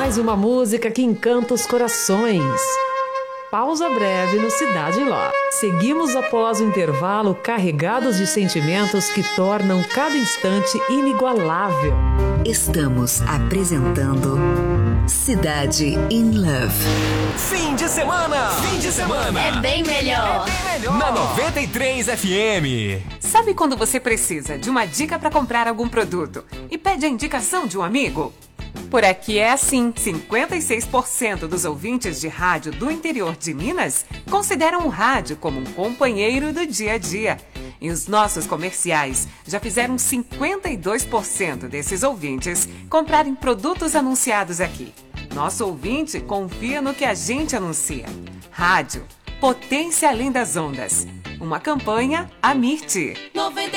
Mais uma música que encanta os corações. Pausa breve no Cidade Ló. Seguimos após o intervalo carregados de sentimentos que tornam cada instante inigualável. Estamos apresentando Cidade in Love. Fim de semana! Fim de semana! É bem melhor! Na 93 FM. Sabe quando você precisa de uma dica para comprar algum produto e pede a indicação de um amigo? Por aqui é assim, 56% dos ouvintes de rádio do interior de Minas consideram o rádio como um companheiro do dia a dia. E os nossos comerciais já fizeram 52% desses ouvintes comprarem produtos anunciados aqui. Nosso ouvinte confia no que a gente anuncia. Rádio, potência além das ondas. Uma campanha Amirte. 93